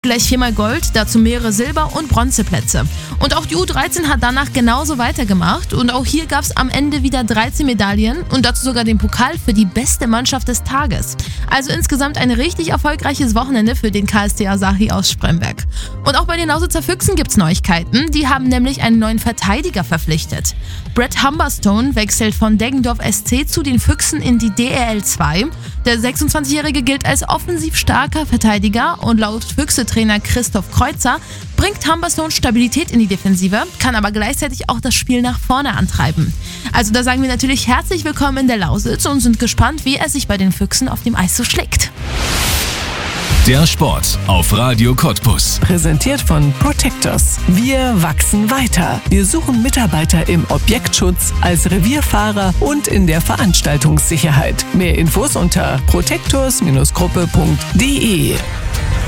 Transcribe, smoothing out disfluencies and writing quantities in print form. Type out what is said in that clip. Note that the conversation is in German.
Gleich 4-mal Gold, dazu mehrere Silber- und Bronzeplätze. Und auch die U13 hat danach genauso weitergemacht und auch hier gab es am Ende wieder 13 Medaillen und dazu sogar den Pokal für die beste Mannschaft des Tages. Also insgesamt ein richtig erfolgreiches Wochenende für den KSC Asahi aus Spremberg. Und auch bei den Lausitzer Füchsen gibt's Neuigkeiten, die haben nämlich einen neuen Verteidiger verpflichtet. Brett Humberstone wechselt von Deggendorf SC zu den Füchsen in die DEL 2. Der 26-Jährige gilt als offensiv starker Verteidiger und laut Füchse-Trainer Christoph Kreuzer bringt Humberstone Stabilität in die Defensive, kann aber gleichzeitig auch das Spiel nach vorne antreiben. Also da sagen wir natürlich herzlich willkommen in der Lausitz und sind gespannt, wie er sich bei den Füchsen auf dem Eis so schlägt. Der Sport auf Radio Cottbus. Präsentiert von Protectors. Wir wachsen weiter. Wir suchen Mitarbeiter im Objektschutz, als Revierfahrer und in der Veranstaltungssicherheit. Mehr Infos unter protectors-gruppe.de.